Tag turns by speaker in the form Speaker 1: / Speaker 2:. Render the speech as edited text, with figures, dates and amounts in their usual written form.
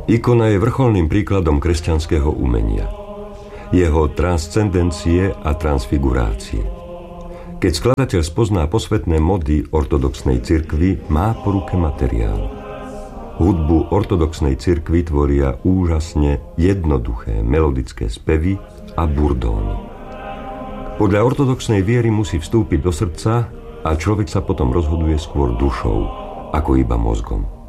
Speaker 1: Ikona je vrcholným príkladom kresťanského umenia, jeho transcendencie a transfigurácie. Keď skladateľ spozná posvetné mody ortodoxnej cirkvi, má po ruke materiál. Hudbu ortodoxnej cirkvi tvoria úžasne jednoduché melodické spevy a burdóny. Podľa ortodoxnej viery musí vstúpiť do srdca a človek sa potom rozhoduje skôr dušou, ako iba mozgom.